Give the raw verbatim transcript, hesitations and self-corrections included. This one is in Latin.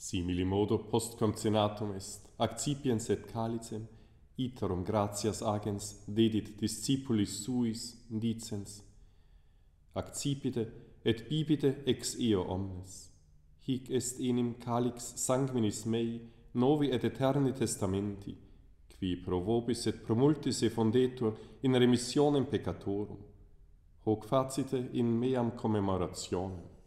Simili modo post concenatum est, accipiens et calicem, iterum gratias agens dedit discipulis suis, dicens, accipite et bibite ex eo omnes. Hic est enim calix sanguinis mei, novi et eterni testamenti, qui pro vobis et pro multis effundetur in remissionem peccatorum. Hoc facite in meam commemorationem.